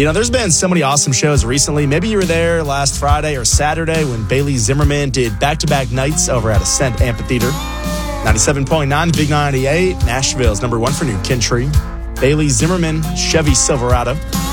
There's been so many awesome shows recently. Maybe you were there last Friday or Saturday when Bailey Zimmerman did back-to-back nights over at Ascent Amphitheater. 97.9, the Big 98, Nashville's number one for new country. Bailey Zimmerman, Chevy Silverado.